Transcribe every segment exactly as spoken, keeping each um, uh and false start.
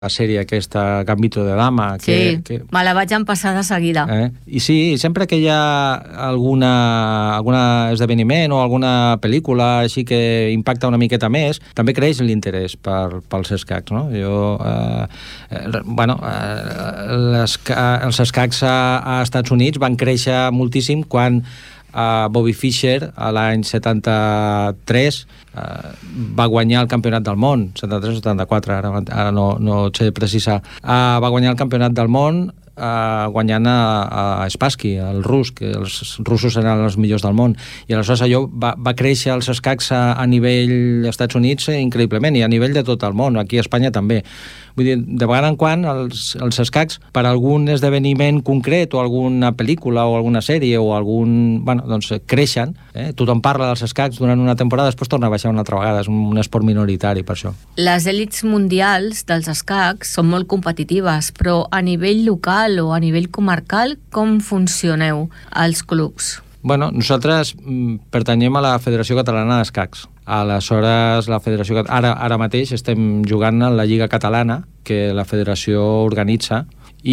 la sèrie aquesta Gambito de Dama. Que, sí, que... me la vaig empassar de seguida. Eh? I sí, sempre que hi ha alguna, alguna esdeveniment o alguna pel·lícula així que impacta una miqueta més, també creix l'interès per, pels escacs, no? Jo, eh, eh, bueno, eh, les, els escacs a, a Estats Units van créixer moltíssim quan Uh, Bobby Fischer a l'any setanta-tres uh, va guanyar el campionat del món, setanta-tres o setanta-quatre, ara, ara no, no sé precisar, uh, va guanyar el campionat del món uh, guanyant a, a Spassky, el rus, que els russos eren els millors del món, i aleshores allò va, va créixer els escacs a, a nivell dels Estats Units eh, increïblement, i a nivell de tot el món, aquí a Espanya també. Vull dir, de vegada en quan els, els escacs, per algun esdeveniment concret o alguna pel·lícula o alguna sèrie o algun... Bueno, doncs creixen, eh? Tothom parla dels escacs durant una temporada, després torna a baixar una altra vegada, és un, un esport minoritari per això. Les èlits mundials dels escacs són molt competitives, però a nivell local o a nivell comarcal, com funcioneu als clubs? Bueno, nosaltres mm, pertanyem a la Federació Catalana d'Escacs. Aleshores, la Federació... Ara, ara mateix estem jugant en la Lliga Catalana, que la Federació organitza,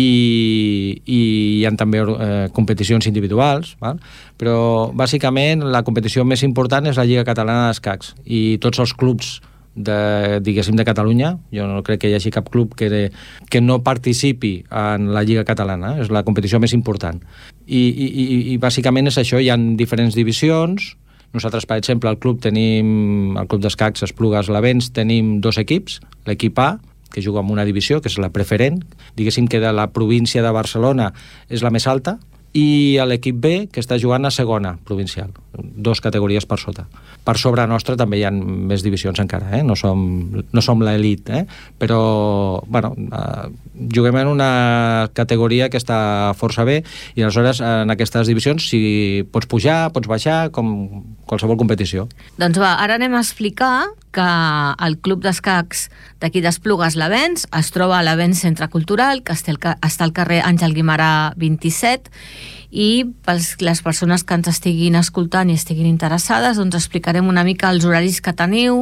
i, i hi ha també eh, competicions individuals, val? Però bàsicament la competició més important és la Lliga Catalana d'Escacs, i tots els clubs de, diguéssim, de Catalunya, jo no crec que hi hagi cap club que, de, que no participi en la Lliga Catalana, és la competició més important. I, i, i, i bàsicament és això, hi ha diferents divisions. Nosaltres, per exemple, al club tenim, al club d'escacs Esplugues Lavents, tenim dos equips, l'equip A, que juga en una divisió, que és la preferent, diguéssim que de la província de Barcelona és la més alta, i l'equip B, que està jugant a segona provincial, dos categories per sota. Per sobre nostra també hi ha més divisions encara, eh? no som, no som l'elit, eh? Però bueno, eh, juguem en una categoria que està força bé, i aleshores en aquestes divisions si pots pujar, pots baixar, com qualsevol competició. Doncs va, ara anem a explicar que el Club d'Escacs d'aquí d'Esplugues Lavents es troba a l'Avents Centre Cultural, que està al carrer Àngel Guimerà vint-i-set, i per les persones que ens estiguin escoltant i estiguin interessades, doncs explicarem una mica els horaris que teniu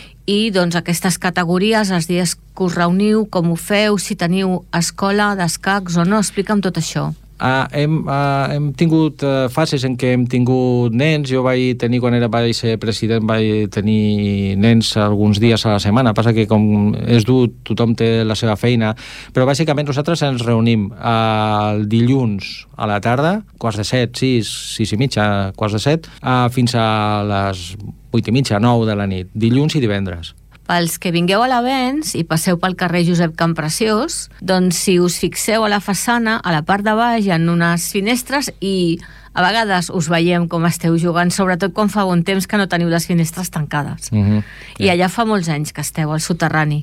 i doncs aquestes categories, els dies que us reuniu, com ho feu, si teniu escola d'escacs o no, explica'm tot això. Uh, hem, uh, hem tingut uh, fases en què hem tingut nens. Jo vaig tenir, quan era vaig ser president, vaig tenir nens alguns dies a la setmana. Passa que com és dur, tothom té la seva feina, però bàsicament nosaltres ens reunim uh, el dilluns a la tarda, quarts de set, sis, sis i mitja, quarts de set, uh, fins a les vuit i mitja, nou de la nit, dilluns i divendres. Pels que vingueu a l'Avents i passeu pel carrer Josep Campreciós, doncs si us fixeu a la façana, a la part de baix hi ha unes finestres i a vegades us veiem com esteu jugant, sobretot quan fa bon temps que no teniu les finestres tancades. Uh-huh. I allà fa molts anys que esteu, al soterrani.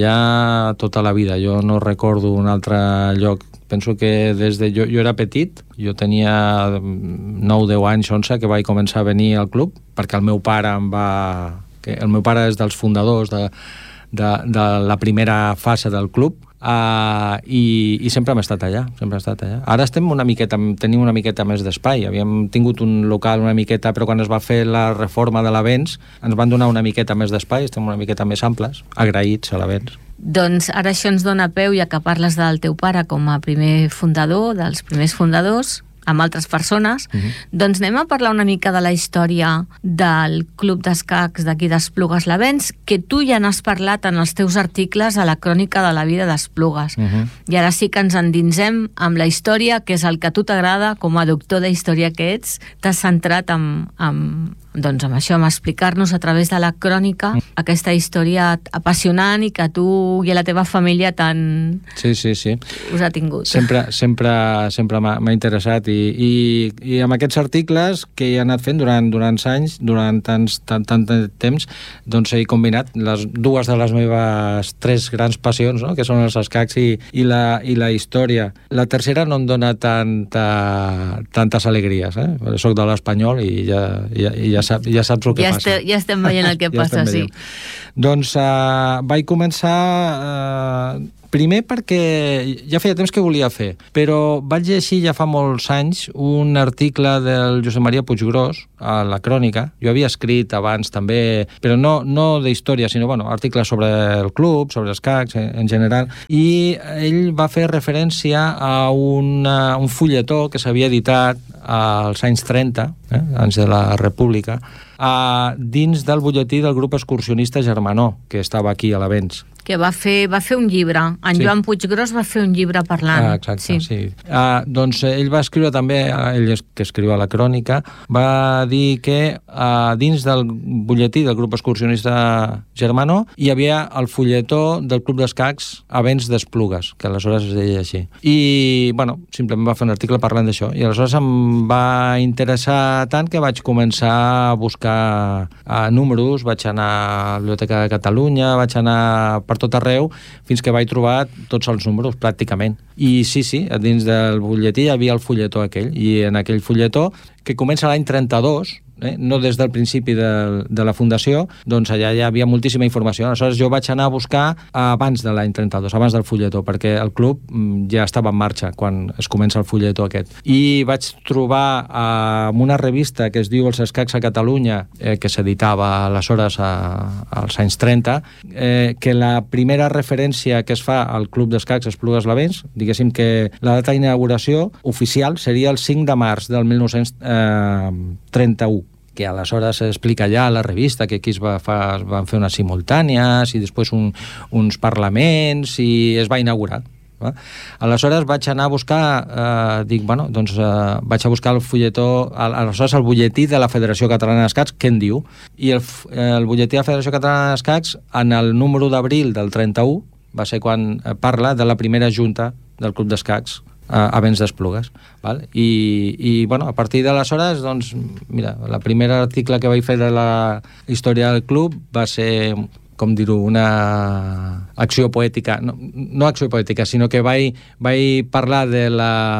Allà tota la vida, jo no recordo un altre lloc. Penso que des de... Jo, jo era petit, jo tenia nou, deu anys, onze, que vaig començar a venir al club, perquè el meu pare em va... El meu pare és dels fundadors de, de, de la primera fase del club, uh, i, i sempre hem estat allà, sempre hem estat allà. Ara estem una miqueta, tenim una miqueta més d'espai. Havíem tingut un local una miqueta, però quan es va fer la reforma de l'Avents ens van donar una miqueta més d'espai, estem una miqueta més amples, agraïts a l'Avents. Doncs ara això ens dona peu, ja que parles del teu pare com a primer fundador, dels primers fundadors, amb altres persones, uh-huh. Doncs anem a parlar una mica de la història del Club d'Escacs d'aquí d'Esplugues Lavents, que tu ja n'has parlat en els teus articles a la crònica de la vida d'Esplugues. Uh-huh. I ara sí que ens endinsem amb la història, que és el que a tu t'agrada, com a doctor de història que ets, t'has centrat amb, amb, doncs amb això, amb explicar-nos a través de la crònica uh-huh. aquesta història apassionant i que tu i la teva família tant sí, sí, sí. us ha tingut. Sempre, sempre, sempre m'ha, m'ha interessat, i, i, i amb aquests articles que he anat fent durant, durant anys, durant tants, tant, tant temps, doncs he combinat les dues de les meves tres grans passions, no? Que són els escacs i, i, la, i la història. La tercera no em dona tanta, tantes alegries, eh? Soc de l'Espanyol i ja, ja, ja, sap, ja saps el que ja passa. Este, ja estem veient el que ja passa, sí. Doncs uh, vaig començar uh, Primer perquè ja feia temps que volia fer, però vaig llegir ja fa molts anys un article del Josep Maria Puiggròs a la Crònica. Jo havia escrit abans també, però no, no d'història, sinó bueno, articles sobre el club, sobre els escacs en general, i ell va fer referència a una, un fulletó que s'havia editat als anys trenta, eh, anys de la República, a, dins del butlletí del grup excursionista Germanó, que estava aquí a l'Avenç. Que va fer, va fer un llibre. En sí. Joan Puiggròs va fer un llibre parlant. Ah, exacte, sí. sí. Ah, doncs ell va escriure també, ell que escriu a la Crònica, va dir que ah, dins del butlletí del grup excursionista Germanó hi havia el fulletó del Club d'Escacs Avenç d'Esplugues, que aleshores es deia així. I, bueno, simplement va fer un article parlant d'això. I aleshores em va interessar tant que vaig començar a buscar ah, números, vaig anar a la Biblioteca de Catalunya, vaig anar per tot arreu, fins que vaig trobar tots els números, pràcticament. I sí, sí, dins del butlletí hi havia el fulletó aquell, i en aquell fulletó, que comença l'any trenta-dos, eh, no des del principi de, de la fundació, doncs allà hi havia moltíssima informació. Aleshores jo vaig anar a buscar abans de l'any trenta-dos, abans del fulletó, perquè el club ja estava en marxa quan es comença el fulletó aquest. I vaig trobar eh, una revista que es diu Els Escacs a Catalunya, eh, que s'editava aleshores a, als anys trenta, eh, que la primera referència que es fa al Club d'Escacs Esplugues l'Avenç, diguéssim que la data d'inauguració oficial seria el cinc de març del mil nou-cents trenta-u, que aleshores s'explica allà a la revista que aquí es, va fa, es van fer unes simultànies i després un, uns parlaments i es va inaugurar. Va? Aleshores vaig anar a buscar, eh, dic, bueno, doncs eh, vaig a buscar el fulletó, aleshores el butlletí de la Federació Catalana d'Escacs, què en diu? I el, el butlletí de la Federació Catalana d'Escacs, en el número d'abril del trenta-u, va ser quan parla de la primera junta del Club d'Escacs Avenç d'Esplugues. Val? I, i bueno, a partir d'aleshores, doncs, mira, el primer article que vaig fer de la història del club va ser, com dir-ho, una acció poètica, no, no acció poètica, sinó que vaig, vaig parlar de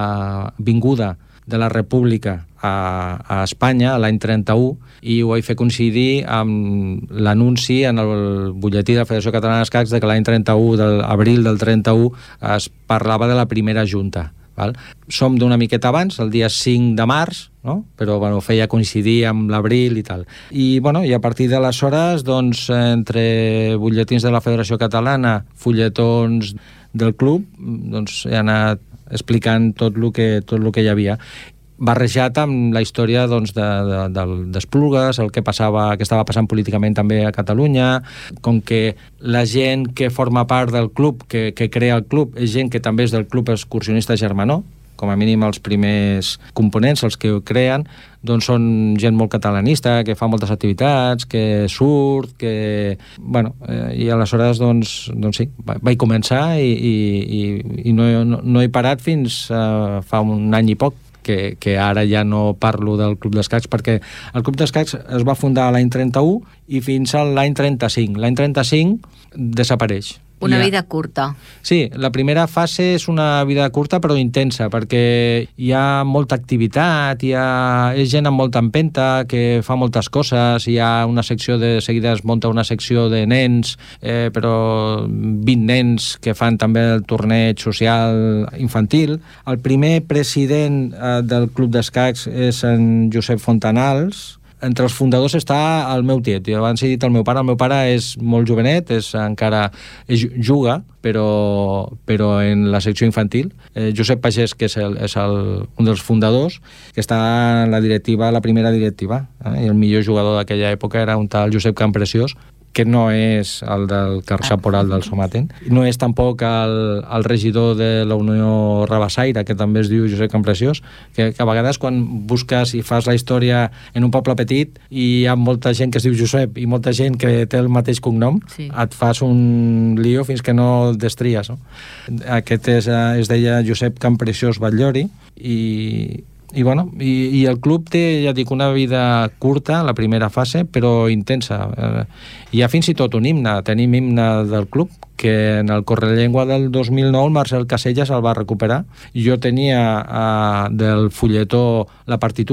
la vinguda de la República a, a Espanya l'any trenta-u i ho vaig fer coincidir amb l'anunci en el butlletí de la Federació Catalana d'Escacs de que l'any trenta-u, de l'abril del trenta-u, es parlava de la primera junta. Val? Som d'una miqueta abans, el dia cinc de març, no? Però bueno, feia coincidir amb l'abril i tal. I, bueno, i a partir d'aleshores, doncs, entre butlletins de la Federació Catalana, fulletons del club, doncs he anat explicant tot el que, tot el que hi havia, barrejat amb la història doncs, de, de, d'Esplugues, el que passava, que estava passant políticament també a Catalunya, com que la gent que forma part del club, que, que crea el club, és gent que també és del Club Excursionista Germanó, com a mínim els primers components, els que ho creen, doncs són gent molt catalanista, que fa moltes activitats, que surt, que... Bueno, eh, i aleshores, doncs, doncs sí, vaig començar i, i, i no, no, no he parat fins uh, fa un any i poc, que, que ara ja no parlo del Club d'Escacs, perquè el Club d'Escacs es va fundar l'any trenta-u i fins a l'any trenta-cinc. L'any trenta-cinc desapareix. Una ha... vida curta. Sí, la primera fase és una vida curta però intensa, perquè hi ha molta activitat, hi ha... és gent amb molta empenta, que fa moltes coses, hi ha una secció de seguida es munta una secció de nens, eh, però vint nens que fan també el torneig social infantil. El primer president eh, del Club d'Escacs és en Josep Fontanals. Entre els fundadors està el meu tiet. Jo abans he dit el meu pare. El meu pare és molt jovenet, és encara és, juga, però, però en la secció infantil. Eh, Josep Pagès, que és, el, és el, un dels fundadors, que està en la directiva, la primera directiva. Eh? I el millor jugador d'aquella època era un tal Josep Campreciós, que no és el del Carsaporal del Somaten, no és tampoc el, el regidor de la Unió Rabassaire, que també es diu Josep Campreciós, que, que a vegades quan busques i fas la història en un poble petit i hi ha molta gent que es diu Josep i molta gent que té el mateix cognom, sí. Et fas un lío fins que no el destries, no? Aquest és, es deia Josep Campreciós Batllori i... I, bueno, i, i el club té, ja dic, una vida curta, la primera fase, però intensa. Eh, hi ha fins i tot un himne, tenim himne del club, que en el Correllengua del dos mil nou el Marcel Casellas el va recuperar. Jo tenia eh, del fulletó la partitura,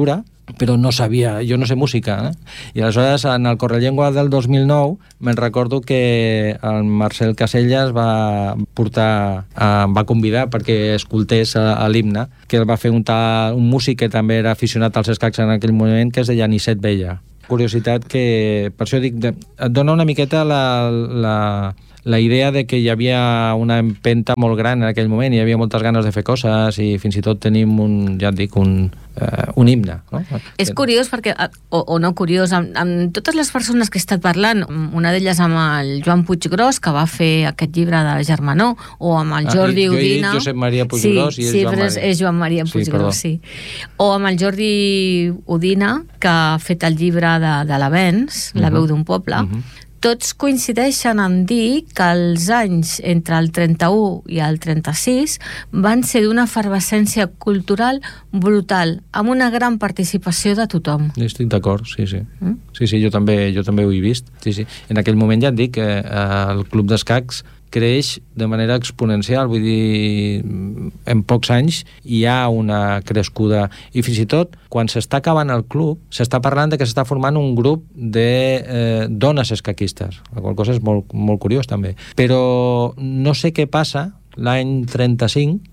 però no sabia, jo no sé música, eh? I aleshores en el Correllengua del dos mil nou me'n recordo que el Marcel Casellas va portar, eh, va convidar perquè escoltés a, a l'himne, que el va fer un, tal, un músic que també era aficionat als escacs en aquell moment, que es deia Anicet Vella. Curiositat que, per això dic, de, et dona una miqueta la, la, la idea de que hi havia una empenta molt gran en aquell moment, hi havia moltes ganes de fer coses i fins i tot tenim un, ja et dic, un, uh, un himne. No? És curiós perquè, o, o no curiós, amb, amb totes les persones que he estat parlant, una d'elles amb el Joan Puiggròs, que va fer aquest llibre de Germanó, o amb el Jordi ah, jo Udina... Jo he dit Josep Maria Puiggròs sí, i és sí, Joan Maria. Sí, és Joan Maria Puiggròs, sí, sí. O amb el Jordi Udina, que ha fet el llibre de, de l'Avenç, uh-huh. La veu d'un poble. Uh-huh. Tots coincideixen en dir que els anys entre el trenta-u i el trenta-sis van ser d'una efervescència cultural brutal, amb una gran participació de tothom. Estic d'acord, sí, sí. Mm? Sí, sí, jo també, jo també ho he vist. Sí, sí. En aquell moment ja et dic que eh, el club d'escacs creix de manera exponencial, vull dir, en pocs anys hi ha una crescuda, i fins i tot quan s'està acabant el club s'està parlant de que s'està formant un grup de eh, dones escaquistes, la qual cosa és molt, molt curiós també, però no sé què passa l'any trenta-cinc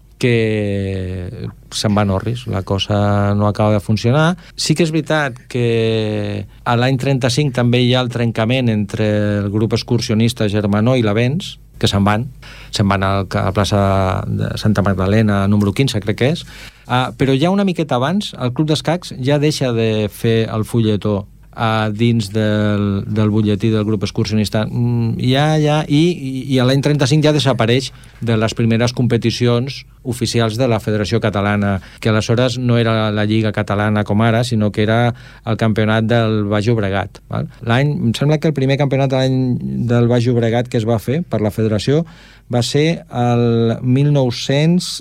que se'n van orris, la cosa no acaba de funcionar. Sí que és veritat que a l'any trenta-cinc també hi ha el trencament entre el grup excursionista Germanó i l'Avenç, que se'n van, se'n van a la plaça de Santa Magdalena, número quinze, crec que és, uh, però ja una miqueta abans, el Club d'Escacs ja deixa de fer el fulletó uh, dins del, del butlletí del grup excursionista, mm, ja, ja, i, i, i a l'any trenta-cinc ja desapareix de les primeres competicions oficials de la Federació Catalana, que aleshores no era la Lliga Catalana com ara, sinó que era el campionat del Baix Llobregat. Val? L'any, em sembla que el primer campionat de l'any del Baix Llobregat que es va fer per la Federació va ser el mil nou-cents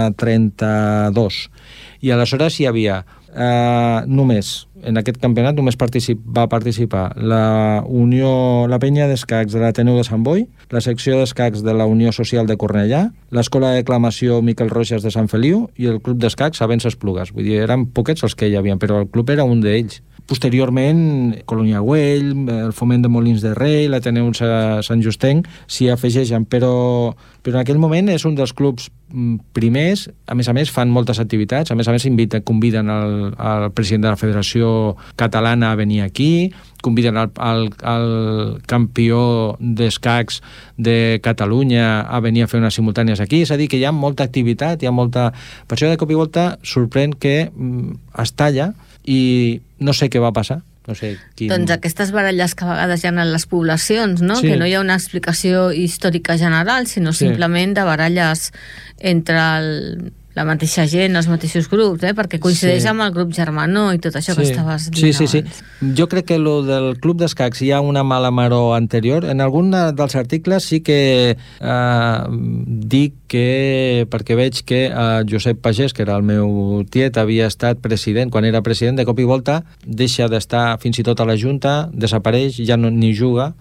trenta-dos. I aleshores hi havia eh, només, en aquest campionat només particip, va participar la Unió, la Penya d'Escacs de l'Ateneu de Sant Boi, la secció d'escacs de la Unió Social de Cornellà, l'Escola de Declamació Miquel Roges de Sant Feliu i el Club d'Escacs Avenç Esplugues. Vull dir, eren poquets els que hi havia, però el club era un d'ells. Posteriorment, Colònia Güell, el Foment de Molins de Rei, l'Ateneu Sant Justenc s'hi afegeixen, però, però en aquell moment és un dels clubs primers. A més a més fan moltes activitats, a més a més inviten, conviden el, el president de la Federació Catalana a venir aquí, conviden el, el, el campió d'escacs de Catalunya a venir a fer unes simultànies aquí, és a dir, que hi ha molta activitat, hi ha molta... Per això de cop i volta sorprèn que mm, es talla i no sé què va passar. No sé quin... Doncs aquestes baralles que a vegades hi ha en les poblacions, no? Sí. Que no hi ha una explicació històrica general, sinó sí. simplement de baralles entre el, la mateixa gent, els mateixos grups, eh? Perquè coincideix sí. amb el grup Germanó i tot això sí. que estaves dient sí, sí, abans. Sí. Jo crec que lo del club d'escacs hi ha una mala maror anterior. En algun dels articles sí que eh, dic que, perquè veig que eh, Josep Pagès, que era el meu tiet, havia estat president, quan era president, de cop i volta deixa d'estar fins i tot a la Junta, desapareix, ja no, ni juga.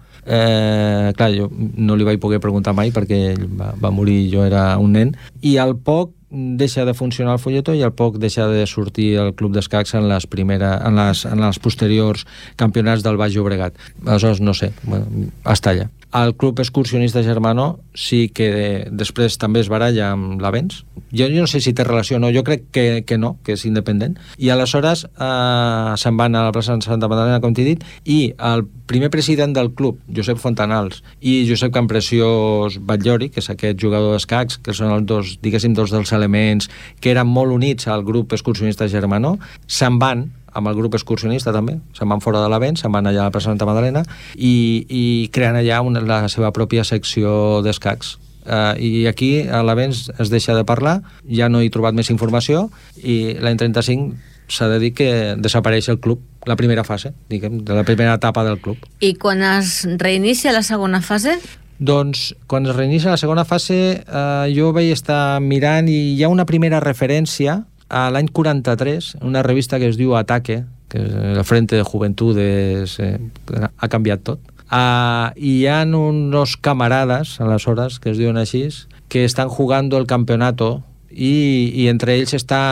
Eh, clar, jo no li vaig poder preguntar mai perquè ell va, va morir, jo era un nen, i al poc deixa de funcionar el folletó i al poc deixa de sortir el club d'escacs en les primera, en les, en les posteriors campionats del Baix Llobregat. Aleshores, no sé, bueno, es talla. El club excursionista Germanó sí que de, després també es baralla amb l'Avenç. Jo, jo no sé si té relació o no, jo crec que, que no, que és independent. I aleshores eh, se'n van a la plaça de Santa Magdalena, com t'he dit, i el primer president del club, Josep Fontanals, i Josep Campreciós Batllori, que és aquest jugador d'escacs, que són els dos, diguéssim, dos dels elements que eren molt units al grup excursionista Germanó, se'n van amb el grup excursionista també, se'n van fora de l'Avenç, se'n van allà a la plaça Santa Magdalena i, i creant allà una, la seva pròpia secció d'escacs. Uh, i aquí a l'Avenç es deixa de parlar, ja no he trobat més informació i l'any trenta-cinc s'ha de dir que desapareix el club, la primera fase, diguem, de la primera etapa del club. I quan es reinicia la segona fase? Doncs quan es reinicia la segona fase eh, jo vaig estar mirant i hi ha una primera referència a l'any quaranta-tres, una revista que es diu Ataque, que és el Frente de Juventudes, eh, ha canviat tot. Uh, i hi ha uns camarades, aleshores, que es diuen així, que estan jugando el campeonato i, i entre ells està,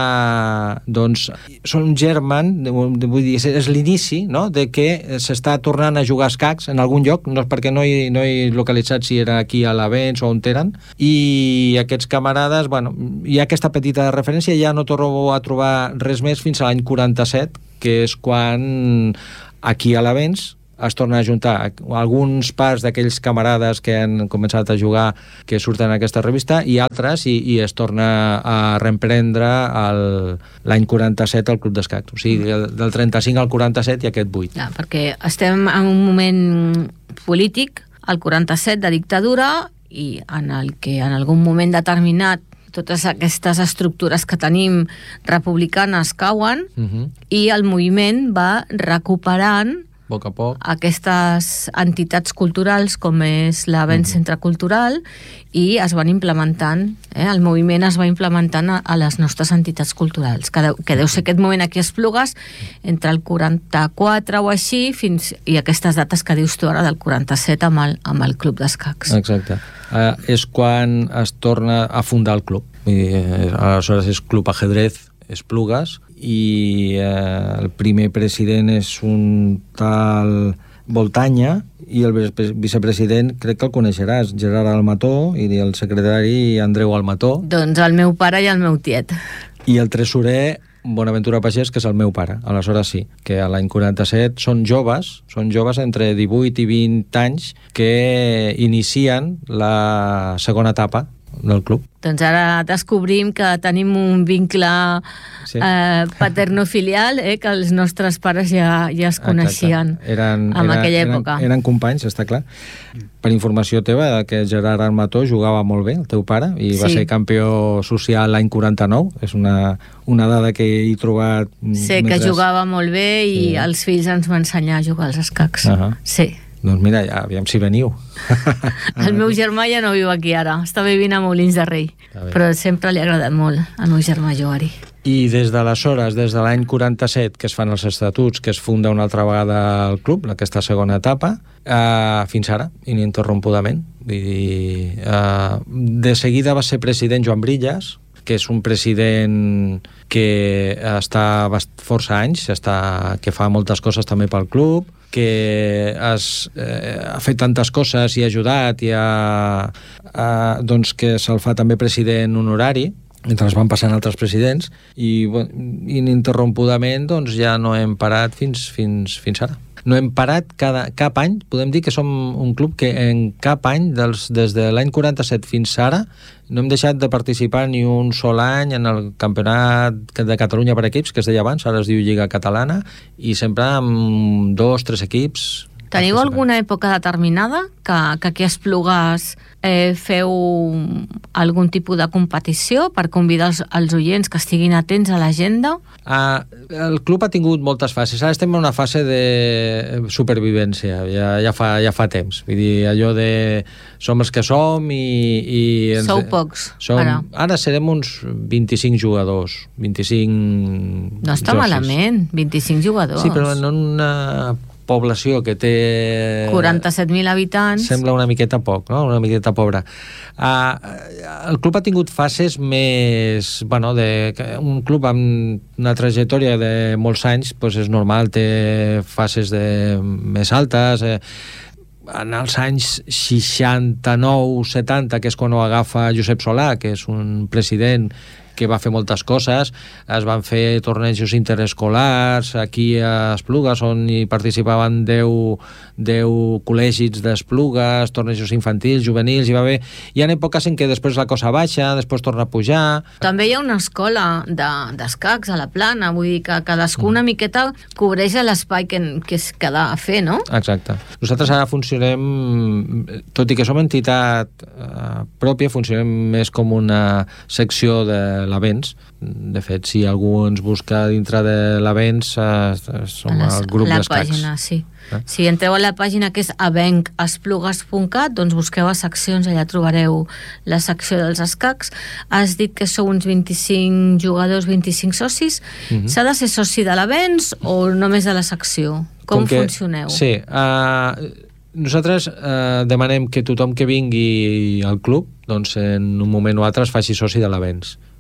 doncs, són germen, vull dir, és l'inici, no?, de que s'està tornant a jugar a escacs en algun lloc, no és perquè no he, no he localitzat si era aquí a l'Avenç o on eren, i aquests camarades, bueno, hi ha aquesta petita referència, ja no torno a trobar res més fins a l'any quaranta-set, que és quan aquí a l'Avenç es torna a juntar alguns parts d'aquells camarades que han començat a jugar, que surten en aquesta revista, i altres, i, i es torna a reemprendre l'any quaranta-set al Club d'Escacs. O sigui, del trenta-cinc al quaranta-set hi ha aquest buit. Ja, perquè estem en un moment polític, el quaranta-set de dictadura, i en el que en algun moment determinat totes aquestes estructures que tenim republicanes cauen, uh-huh. i el moviment va recuperant a poc a poc aquestes entitats culturals com és l'Avenç uh-huh. Centre Cultural, i es van implementant, eh? el moviment es va implementant a, a les nostres entitats culturals, que deu, que deu ser aquest moment aquí a Esplugues, entre el quaranta-quatre o així, fins, i aquestes dates que dius tu ara del quaranta-set amb el, amb el Club d'Escacs. Exacte. Uh, és quan es torna a fundar el club. I, uh, aleshores és Club Ajedrez Esplugues, i eh, el primer president és un tal Voltanya, i el vicepresident crec que el coneixeràs, Gerard Almató, i el secretari Andreu Almató. Doncs el meu pare i el meu tiet. I el tresorer Bonaventura Pagès, que és el meu pare. Aleshores sí, que a l'any quaranta-set són joves, són joves entre divuit i vint anys que inicien la segona etapa del club. Doncs ara descobrim que tenim un vincle sí. eh, paternofilial, eh, que els nostres pares ja, ja es coneixien eren, en era, aquella època. Eren, eren companys, està clar. Per informació teva, que Gerard Almató jugava molt bé, el teu pare, i sí. va ser campió social l'any quaranta-nou. És una, una dada que he trobat... Sé mentre... que jugava molt bé i sí. els fills ens van ensenyar a jugar als escacs. Uh-huh. Sí. Doncs mira, ja, aviam si veniu. El meu germà ja no viu aquí ara, està vivint a Molins de Rei, però sempre li ha agradat molt al meu germà jugar-hi. I des d'aleshores, des de l'any quaranta-set, que es fan els estatuts, que es funda una altra vegada el club, aquesta segona etapa, eh, fins ara, ininterrompudament. Vull dir, eh, de seguida va ser president Joan Brillas, que és un president que està força anys, està, que fa moltes coses també pel club, que has, eh, ha fet tantes coses i ha ajudat i ha, ha, doncs que se'l fa també president honorari, mentre es van passant altres presidents, i bueno, ininterrompudament doncs ja no hem parat fins, fins, fins ara. No hem parat cada, cap any, podem dir que som un club que en cap any, dels, des de l'any quaranta-set fins ara, no hem deixat de participar ni un sol any en el campionat de Catalunya per equips, que es deia abans, ara es diu Lliga Catalana, i sempre amb dos, tres equips. Teniu alguna època determinada que, que aquí a Esplugues eh, feu algun tipus de competició per convidar els, els oients que estiguin atents a l'agenda? Uh, el club ha tingut moltes fases. Ara estem en una fase de supervivència, ja, ja, fa, ja fa temps. Vull dir, allò de som els que som i... i ens, Sou pocs, som, ara. Ara serem uns vint-i-cinc jugadors. vint-i-cinc No està socis. Malament, vint-i-cinc jugadors. Sí, però en una població que té... quaranta-set mil habitants. Sembla una miqueta poc, no? Una miqueta pobra. Uh, el club ha tingut fases més... Bueno, de, un club amb una trajectòria de molts anys, doncs és normal, té fases de, més altes. Eh, en els anys seixanta-nou setanta, que és quan ho agafa Josep Solà, que és un president que va fer moltes coses, es van fer tornejos interescolars aquí a Esplugues, on hi participaven deu, deu col·legis d'Esplugues, tornejos infantils, juvenils, hi va haver... Hi ha èpoques en què després la cosa baixa, després torna a pujar... També hi ha una escola d'escacs de, a la Plana, vull dir que cadascú una miqueta cobreix l'espai que, que es queda a fer, no? Exacte. Nosaltres ara funcionem, tot i que som entitat eh, pròpia, funcionem més com una secció de l'Avenç. De fet, si algú ens busca dintre de l'Avenç, eh, som el grup d'escacs. La pàgina, sí. Eh? Si entreu a la pàgina que és avenc esplugues punt cat, doncs busqueu a seccions, allà trobareu la secció dels escacs. Has dit que sou uns vint-i-cinc jugadors, vint-i-cinc socis. Uh-huh. S'ha de ser soci de l'Avenç o només de la secció? Com, Com que, funcioneu? Sí, uh, nosaltres uh, demanem que tothom que vingui al club, doncs en un moment o altre es faci soci de l'Avenç.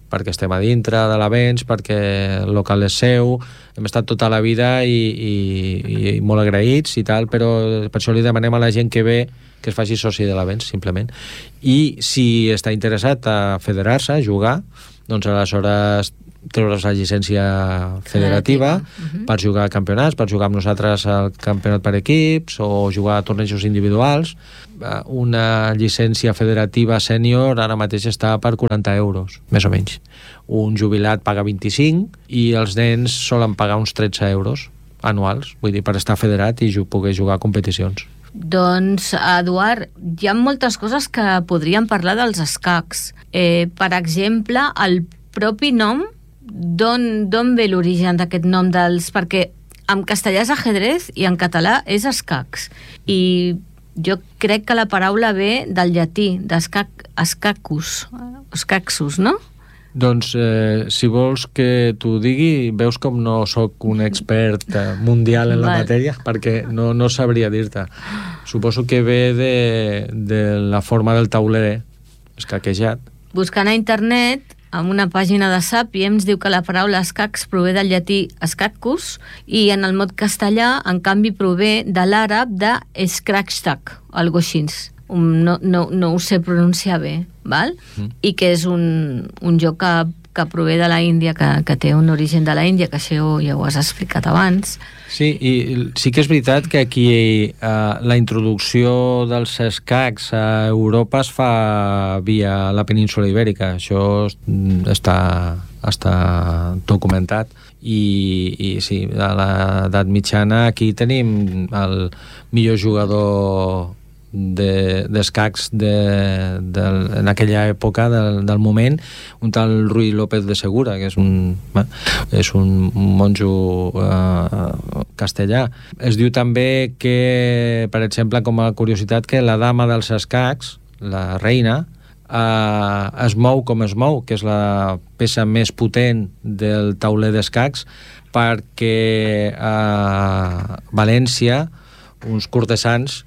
perquè estem a dintre de l'avenç, perquè el local és seu, hem estat tota la vida i, i, i molt agraïts i tal, però per això li demanem a la gent que ve que es faci soci de l'avenç, simplement. I si està interessat a federar-se, a jugar, doncs aleshores treure's la llicència federativa uh-huh. per jugar a campionats, per jugar amb nosaltres al campionat per equips o jugar a tornejos individuals. Una llicència federativa sènior ara mateix està per quaranta euros, més o menys. Un jubilat paga vint-i-cinc i els nens solen pagar uns tretze euros anuals, vull dir, per estar federat i poder jugar a competicions. Doncs, Eduard, hi ha moltes coses que podríem parlar dels escacs. Eh, per exemple, el propi nom, d'on ve l'origen d'aquest nom dels... Perquè en castellà és ajedrez i en català és escacs. I jo crec que la paraula ve del llatí, d'escacus, escaxus, no? Doncs, eh, si vols que t'ho digui, veus com no sóc un expert mundial en la Val. matèria, perquè no, no sabria dir-te. Suposo que ve de, de la forma del tauler escaquejat. Buscant a internet, en una pàgina de Sapiens, diu que la paraula escacs prové del llatí escacus i en el mot castellà, en canvi, prové de l'àrab de escrachtak, algo així. No, no, no ho sé pronunciar bé, val? Mm. I que és un, un joc que, que prové de la Índia, que, que té un origen de la Índia, que això ja ho has explicat abans. Sí, i sí que és veritat que aquí eh, la introducció dels escacs a Europa es fa via la península ibèrica. Això està, està documentat. I, i sí, a l'edat mitjana aquí tenim el millor jugador d'escacs de, de, en aquella època del, del moment, un tal Ruy López de Segura, que és un, és un monjo eh, castellà. Es diu també que, per exemple, com a curiositat, que la dama dels escacs, la reina, eh, es mou com es mou, que és la peça més potent del tauler d'escacs, perquè a València uns cortesans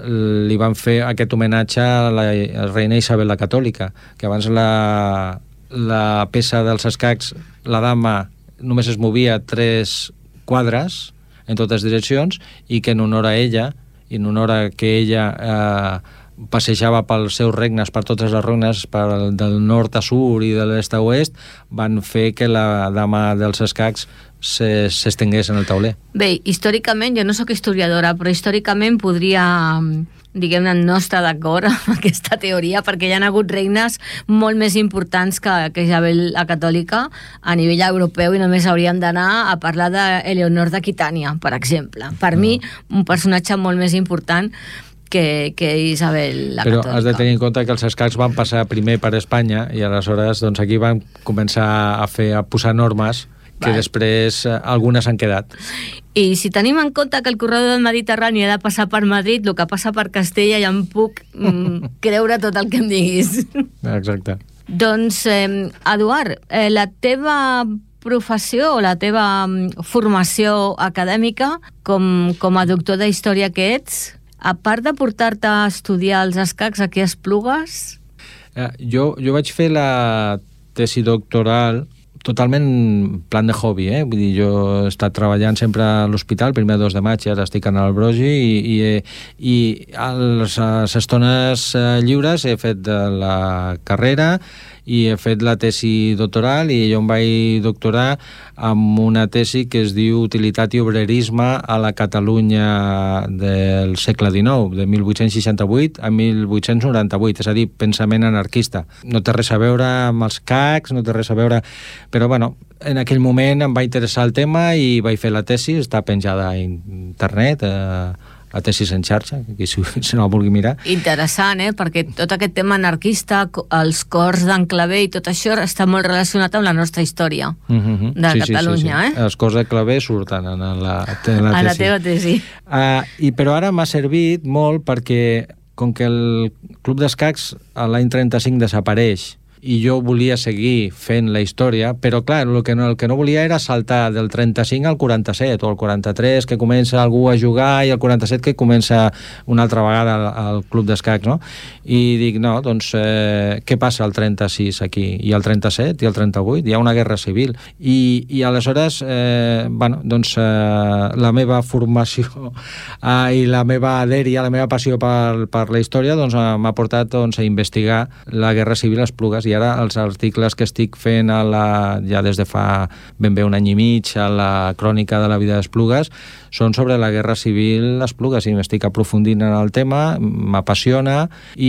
li van fer aquest homenatge a la reina Isabel la Catòlica, que abans la, la peça dels escacs, la dama només es movia tres quadres en totes direccions i que en honor a ella, i en honor a que ella eh, passejava pels seus regnes, per totes les regnes, per, del nord a sud i de l'est a oest, van fer que la dama dels escacs s'estengués en el tauler. Bé, històricament, jo no sóc historiadora, però històricament podria, diguem-ne, no estar d'acord amb aquesta teoria, perquè hi ha hagut regnes molt més importants que, que Isabel la Catòlica a nivell europeu i només hauríem d'anar a parlar d'Eleonor d'Aquitània, per exemple. Per no. mi, un personatge molt més important que, que Isabel la Catòlica. Però has de tenir en compte que els escacs van passar primer per Espanya i aleshores doncs, aquí van començar a, fer, a posar normes que Val. després eh, algunes han quedat. I si tenim en compte que el corredor del Mediterrani ha de passar per Madrid, el que passa per Castella ja em puc mm, creure tot el que em diguis. Exacte. Doncs, eh, Eduard, eh, la teva professió o la teva formació acadèmica com, com a doctor de història que ets, a part de portar-te a estudiar els escacs, a què esplugues? Eh, jo, jo vaig fer la tesi doctoral totalment plan de hobby, eh? Vull dir, jo he estat treballant sempre a l'hospital, primer dos de maig, ara estic en el Brogi, i, i, i a les, a les estones lliures he fet la carrera i he fet la tesi doctoral i jo em vaig doctorar amb una tesi que es diu Utilitat i obrerisme a la Catalunya del segle dinou, de mil vuit-cents seixanta-vuit a mil vuit-cents noranta-vuit, és a dir, pensament anarquista. No té res a veure amb els cacs, no té res a veure... Però, bueno, en aquell moment em va interessar el tema i vaig fer la tesi, està penjada a internet, eh, la tesis en xarxa, qui si, si no la vulgui mirar. Interessant, eh? Perquè tot aquest tema anarquista, els cors d'en Clavé i tot això està molt relacionat amb la nostra història uh-huh. de sí, Catalunya, sí, sí, sí. eh? Els cors de Clavé surten en la, en la tesi. A la teva tesi. Uh, i, però ara m'ha servit molt perquè, com que el Club d'Escacs l'any trenta-cinc desapareix i jo volia seguir fent la història, però clar, el que no, el que no volia era saltar del trenta-cinc al quaranta-set o al quaranta-tres, que comença algú a jugar, i al quaranta-set que comença una altra vegada al, al club d'escacs, no? I dic, no, doncs eh, què passa al trenta-sis aquí? I al trenta-set i al trenta-vuit? Hi ha una guerra civil. I, i aleshores, eh, bueno, doncs eh, la meva formació eh, i la meva dèria, la meva passió per, per la història, doncs m'ha portat doncs, a investigar la guerra civil a Esplugues, i ara els articles que estic fent a la, ja des de fa ben bé un any i mig a la crònica de la vida d'Esplugues són sobre la guerra civil a Esplugues, i m'estic aprofundint en el tema, m'apassiona,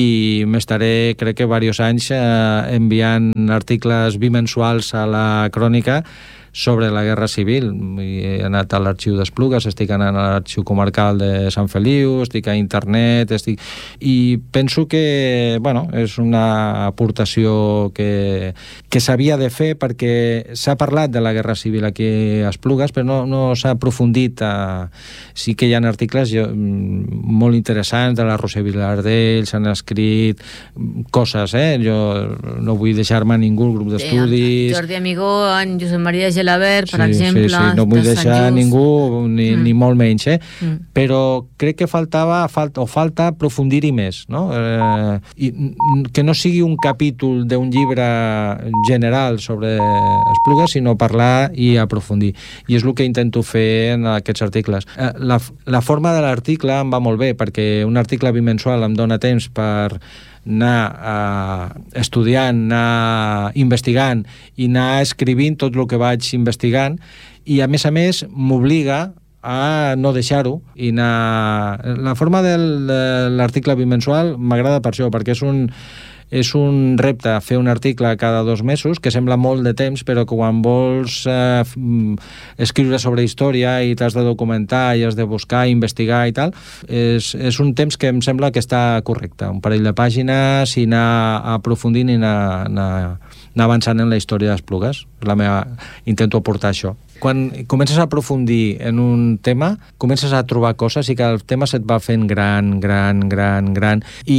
i m'estaré, crec que, diversos anys eh, enviant articles bimensuals a la crònica sobre la guerra civil. He anat a l'arxiu d'Esplugues, estic anant a l'arxiu comarcal de Sant Feliu, estic a internet, estic... i penso que, bueno, és una aportació que, que s'havia de fer, perquè s'ha parlat de la guerra civil aquí a Esplugues, però no, no s'ha aprofundit. A... Sí que hi ha articles jo, molt interessants de la Roser Vilardell, s'han escrit coses, eh? Jo no vull deixar-me ningú, el grup d'estudis... Sí, Jordi Amigó, en Josep Maria Gelabert, per sí, exemple, sí, sí. No vull de deixar ningú, ni, mm. ni molt menys, eh? Mm. Però crec que faltava, falta, o falta aprofundir-hi més, no? Eh, i, que no sigui un capítol d'un llibre general sobre Esplugues, sinó parlar i aprofundir. I és el que intento fer en aquests articles. Eh, la, la forma de l'article em va molt bé, perquè un article bimensual em dona temps per anar uh, estudiant, anar investigant i anar escrivint tot el que vaig investigant, i a més a més m'obliga a no deixar-ho i anar... La forma del, de l'article bimensual m'agrada per això, perquè és un és un repte fer un article cada dos mesos, que sembla molt de temps, però que quan vols eh, escriure sobre història i t'has de documentar i has de buscar, investigar i tal, és, és un temps que em sembla que està correcte. Un parell de pàgines i anar aprofundint i anar, anar, anar avançant en la història d'Esplugues. La meva... Intento aportar això. Quan comences a aprofundir en un tema, comences a trobar coses i que el tema se't va fent gran, gran, gran, gran.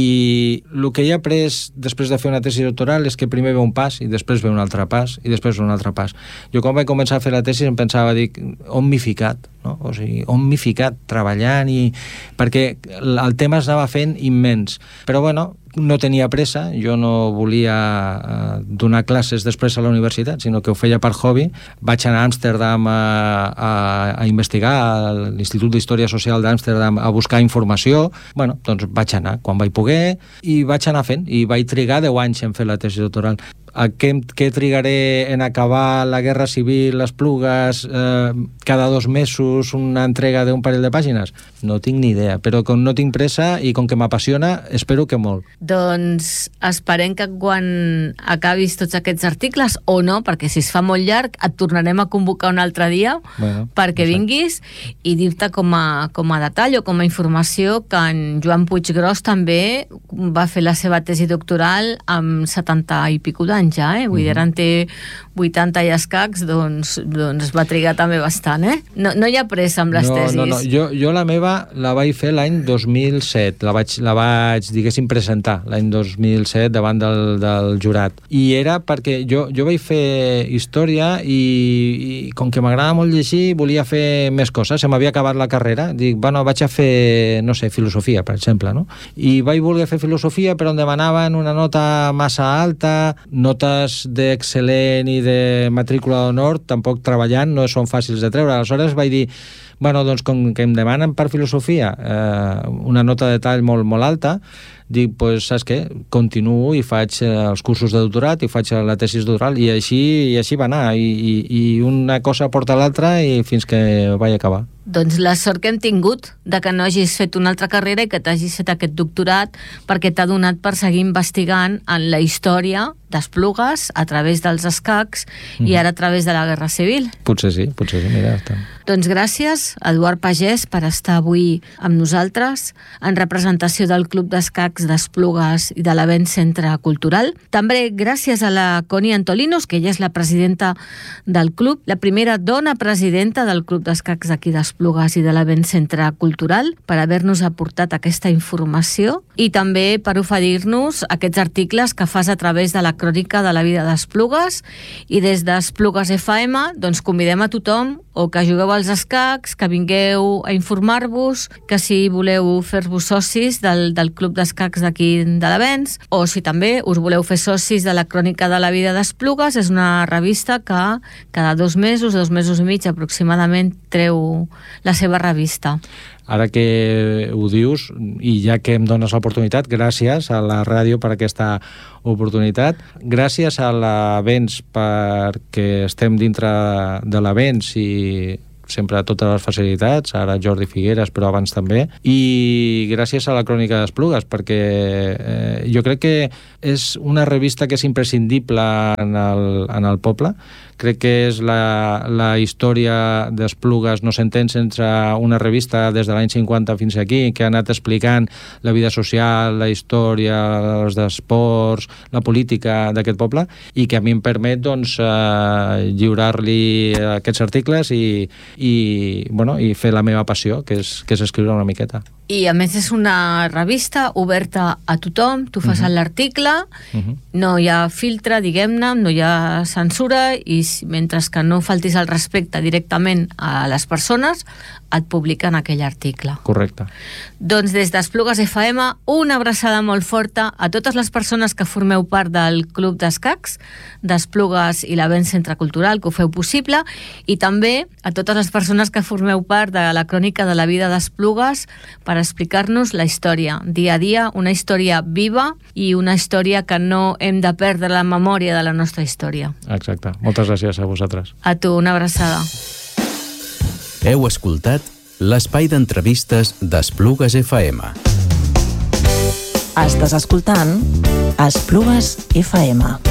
I el que he après després de fer una tesi doctoral és que primer ve un pas i després ve un altre pas i després ve un altre pas. Jo quan vaig començar a fer la tesi em pensava, dic, on m'he ficat? No? O sigui, on m'he ficat treballant? I... perquè el tema es anava fent immens. Però bueno, no tenia pressa, jo no volia uh, donar classes després a la universitat, sinó que ho feia per hobby. Vaig anar a Amsterdam a, a, a investigar, a l'Institut d'Història Social d'Amsterdam, a buscar informació. Bueno, doncs vaig anar quan vaig poder i vaig anar fent, i vaig trigar deu anys en fer la tesi doctoral. A què, què trigaré en acabar la Guerra Civil, les Esplugues, eh, cada dos mesos una entrega d'un parell de pàgines? No tinc ni idea, però com no tinc pressa i com que m'apassiona, espero que molt. Doncs esperem que quan acabis tots aquests articles, o no, perquè si es fa molt llarg, et tornarem a convocar un altre dia, bueno, perquè no sé, vinguis, i dir-te com a, com a detall o com a informació que en Joan Puiggròs també va fer la seva tesi doctoral amb setanta i pico d'anys ja, eh? Vull dir, ara en té vuitanta i escacs, doncs, doncs va trigar també bastant, eh? No, no hi ha pressa amb les no, tesis. No, no, jo, jo la meva la vaig fer l'any dos mil set, la vaig, la vaig, diguéssim, presentar l'any dos mil set davant del, del jurat. I era perquè jo, jo vaig fer història i, i com que m'agrada molt llegir, volia fer més coses, se m'havia acabat la carrera, dic, bueno, vaig a fer, no sé, filosofia, per exemple, no? I vaig voler fer filosofia, però em demanaven una nota massa alta, notes d'excel·lent i de matrícula d'honor, tampoc treballant, no són fàcils de treure. Aleshores vaig dir, bueno, doncs com que em demanen per filosofia eh, una nota de tall molt, molt alta, dic, pues, saps què? Continuo i faig eh, els cursos de doctorat i faig la tesi doctoral, i així, i així va anar, i, i, i una cosa porta l'altra i fins que vaig acabar. Doncs la sort que hem tingut de que no hagis fet una altra carrera i que t'hagis fet aquest doctorat, perquè t'ha donat per seguir investigant en la història d'Esplugues a través dels escacs mm. i ara a través de la Guerra Civil. Potser sí, potser sí, mira. Està. Doncs gràcies, gràcies a Eduard Pagès per estar avui amb nosaltres en representació del Club d'Escacs d'Esplugues i de l'Avenç Centre Cultural. També gràcies a la Connie Antolinos, que ella és la presidenta del club, la primera dona presidenta del Club d'Escacs d'aquí d'Esplugues i de l'Avenç Centre Cultural, per haver-nos aportat aquesta informació i també per oferir-nos aquests articles que fas a través de la crònica de la vida d'Esplugues. I des d'Esplugues F M doncs convidem a tothom o que jugueu als escacs, que vingueu a informar-vos, que si voleu fer-vos socis del, del Club d'Escacs d'aquí de l'Avenç, o si també us voleu fer socis de la crònica de la vida d'Esplugues. És una revista que cada dos mesos, dos mesos i mig aproximadament, treu la seva revista. Ara que ho dius, i ja que em dones l'oportunitat, gràcies a la ràdio per aquesta oportunitat, gràcies a l'Avenç perquè estem dintre de l'Avenç i sempre totes les facilitats, ara Jordi Figueres, però abans també, i gràcies a la Crònica d'Esplugues, perquè eh, jo crec que és una revista que és imprescindible en el, en el poble. Crec que és la, la història d'Esplugues no s'entén sense una revista des de l'any cinquanta fins aquí, que ha anat explicant la vida social, la història, els esports, la política d'aquest poble, i que a mi em permet doncs, eh, lliurar-li aquests articles i, i, bueno, i fer la meva passió, que és, que és escriure una miqueta. I a més és una revista oberta a tothom, tu fas uh-huh. l'article, uh-huh. no hi ha filtre, diguem-ne, no hi ha censura, i mentre que no faltis el respecte directament a les persones, et publiquen aquell article. Correcte. Doncs des d'Esplugues F M, una abraçada molt forta a totes les persones que formeu part del Club d'Escacs d'Esplugues i l'Avenç Centre Cultural, que ho feu possible, i també a totes les persones que formeu part de la crònica de la vida d'Esplugues per explicar-nos la història, dia a dia, una història viva i una història que no hem de perdre la memòria de la nostra història. Exacte. Moltes gràcies a vosaltres. A tu, una abraçada. Heu escoltat l'espai d'entrevistes d'Esplugues F M. Estàs escoltant Esplugues F M.